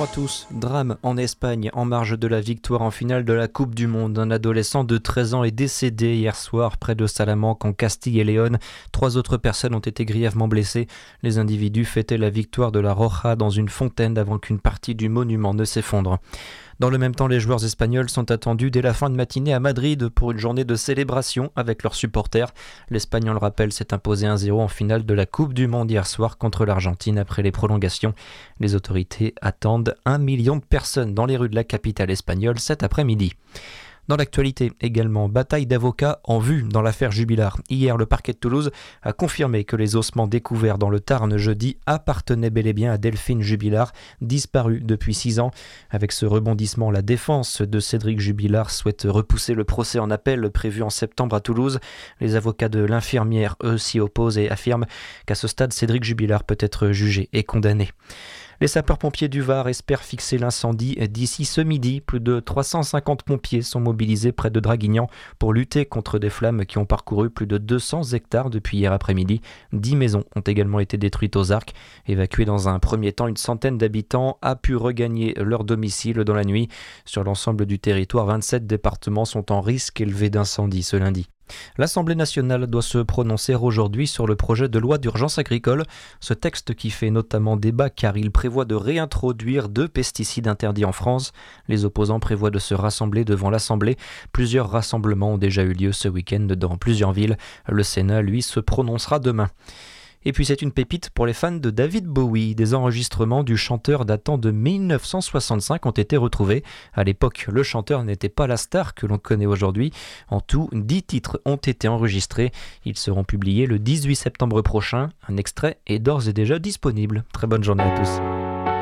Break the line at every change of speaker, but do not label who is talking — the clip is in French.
Bonjour à tous. Drame en Espagne, en marge de la victoire en finale de la Coupe du Monde. Un adolescent de 13 ans est décédé hier soir près de Salamanque en Castille et Léon. 3 autres personnes ont été grièvement blessées. Les individus fêtaient la victoire de la Roja dans une fontaine avant qu'une partie du monument ne s'effondre. Dans le même temps, les joueurs espagnols sont attendus dès la fin de matinée à Madrid pour une journée de célébration avec leurs supporters. L'Espagne, on le rappelle, s'est imposé 1-0 en finale de la Coupe du Monde hier soir contre l'Argentine après les prolongations. Les autorités attendent 1 million de personnes dans les rues de la capitale espagnole cet après-midi. Dans l'actualité également, bataille d'avocats en vue dans l'affaire Jubilard. Hier, le parquet de Toulouse a confirmé que les ossements découverts dans le Tarn jeudi appartenaient bel et bien à Delphine Jubilard, disparue depuis 6 ans. Avec ce rebondissement, la défense de Cédric Jubilard souhaite repousser le procès en appel prévu en septembre à Toulouse. Les avocats de l'infirmière, eux, s'y opposent et affirment qu'à ce stade, Cédric Jubilard peut être jugé et condamné. Les sapeurs-pompiers du Var espèrent fixer l'incendie d'ici ce midi. Plus de 350 pompiers sont mobilisés près de Draguignan pour lutter contre des flammes qui ont parcouru plus de 200 hectares depuis hier après-midi. 10 maisons ont également été détruites aux arcs. Évacués dans un premier temps, une centaine d'habitants a pu regagner leur domicile dans la nuit. Sur l'ensemble du territoire, 27 départements sont en risque élevé d'incendie ce lundi. L'Assemblée nationale doit se prononcer aujourd'hui sur le projet de loi d'urgence agricole. Ce texte qui fait notamment débat car il prévoit de réintroduire 2 pesticides interdits en France. Les opposants prévoient de se rassembler devant l'Assemblée. Plusieurs rassemblements ont déjà eu lieu ce week-end dans plusieurs villes. Le Sénat, lui, se prononcera demain. Et puis c'est une pépite pour les fans de David Bowie. Des enregistrements du chanteur datant de 1965 ont été retrouvés. À l'époque, le chanteur n'était pas la star que l'on connaît aujourd'hui. En tout, 10 titres ont été enregistrés. Ils seront publiés le 18 septembre prochain. Un extrait est d'ores et déjà disponible. Très bonne journée à tous.